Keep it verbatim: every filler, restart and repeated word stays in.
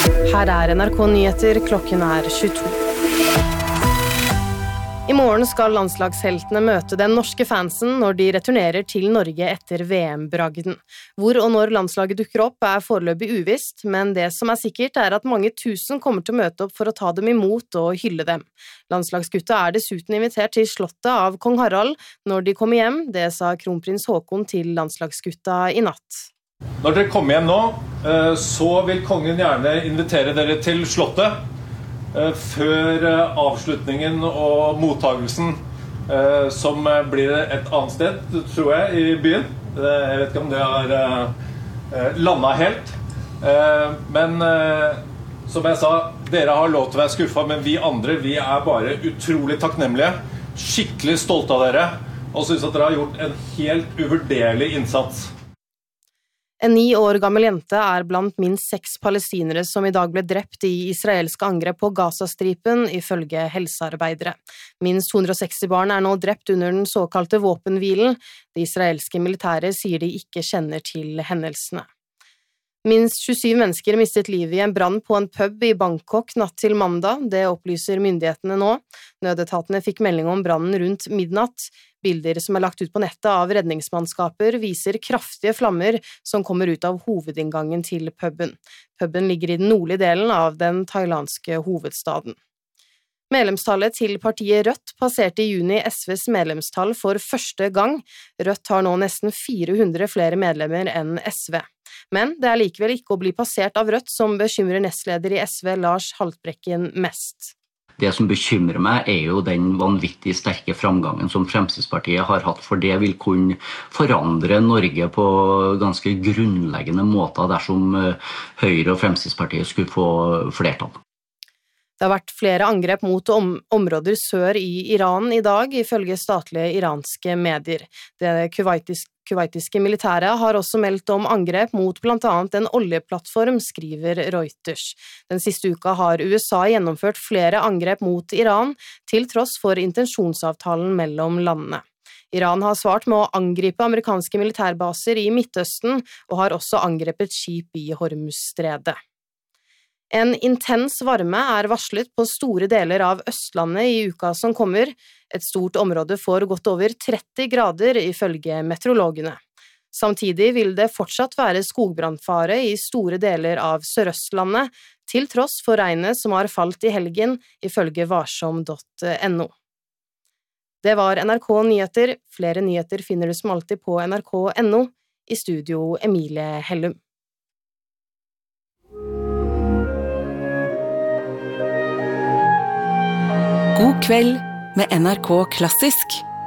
Her er N R K Nyheter, klokken er tjueto. I morgen skal landslagsheltene møte den norske fansen når de returnerer til Norge etter V M-bragden. Hvor og når landslaget dukker opp er foreløpig uvisst, men det som er sikkert er at mange tusen kommer til å møte opp for å ta dem imot og hylle dem. Landslagsgutta er dessuten invitert til slottet av kong Harald når de kommer hjem, det sa kronprins Haakon til landslagsgutta i natt. Når dere kommer hjem nå, så vil kongen gjerne invitere dere til slottet, før avslutningen og mottagelsen, som blir et annet sted, tror jeg, i byen. Jeg vet ikke om det har landet helt. Men som jeg sa, dere har lov til å være skuffet, men vi andre, vi er bare utrolig takknemlige, skikkelig stolte av dere, og synes at dere har gjort en helt uvurderlig innsats. En ni år gammel jente er blant minst seks palestinere som i dag ble drept i israelske angrep på Gazastripen, ifølge helsearbeidere. Minst to hundre og seksti barn er nå drept under den såkalte våpenhvilen. Det israelske militæret sier de ikke kjenner til hendelsene. Minst tjuesyv mennesker mistet livet i en brann på en pub i Bangkok natt til mandag, det opplyser myndighetene nå. Nødetatene fikk melding om brannen rundt midnatt. Bilder som er lagt ut på nettet av redningsmannskaper viser kraftige flammer som kommer ut av hovedinngangen til puben. Puben ligger i den nordlige delen av den thailandske hovedstaden. Medlemstallet til partiet Rødt passerte i juni S Vs medlemstall for første gang. Rødt har nå nesten fire hundre flere medlemmer enn S V. Men det er likevel ikke å bli passert av Rødt som bekymrer nestleder i S V Lars Haltbrekken mest. Det som bekymrer meg er jo den vanvittig sterke framgangen som Fremskrittspartiet har hatt, for det vil kunne forandre Norge på ganske grunnleggende måter dersom Høyre og Fremskrittspartiet skulle få flertall. Det har vært flere angrep mot om områder sør i Iran i dag, ifølge statlige iranske medier. Det kuwaitiske kuwaitiske militæret har også meldt om angrep mot blant annet en oljeplattform, skriver Reuters. Den siste uka har U S A gjennomført flere angrep mot Iran, til tross for intensjonsavtalen mellom landene. Iran har svart med å angripe amerikanske militærbaser i Midtøsten, og har også angrepet skip i Hormuzstredet. En intens varme er varslet på store deler av Østlandet i uka som kommer. Et stort område får gått over tretti grader ifølge meteorologene. Samtidig vil det fortsatt være skogbrannfare i store deler av Sørøstlandet, til tross for regnet som har falt i helgen, ifølge varsom punktum no. Det var N R K Nyheter. Flere nyheter finner du som alltid på N R K punktum no. I studio Emilie Hellum. God kveld med N R K Klassisk.